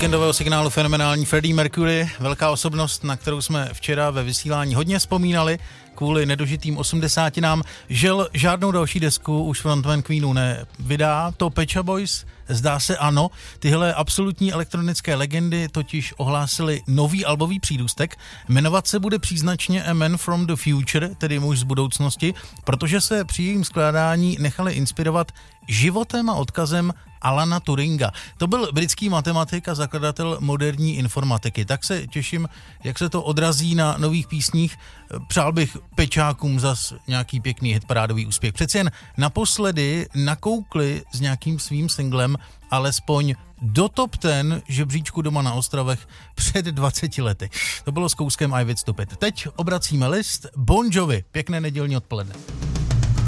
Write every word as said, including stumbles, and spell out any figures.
víkendového signálu fenomenální Freddie Mercury, velká osobnost, na kterou jsme včera ve vysílání hodně vzpomínali kvůli nedožitým osmdesátinám. Žel žádnou další desku už frontman Queenu nevydá, to Pet Shop Boys zdá se ano. Tyhle absolutní elektronické legendy totiž ohlásili nový albový přírůstek. Jmenovat se bude příznačně A Man from the Future, tedy muž z budoucnosti, protože se při jejím skládání nechali inspirovat životem a odkazem Alana Turinga. To byl britský matematik a zakladatel moderní informatiky. Tak se těším, jak se to odrazí na nových písních. Přál bych pečákům zas nějaký pěkný hitparádový úspěch. Přeci jen naposledy nakoukli s nějakým svým singlem alespoň do top ten žebříčku doma na ostrovech před dvaceti lety. To bylo s kouskem I Will Stop It. Teď obracíme list. Bon Jovi. Pěkné nedělní odpoledne.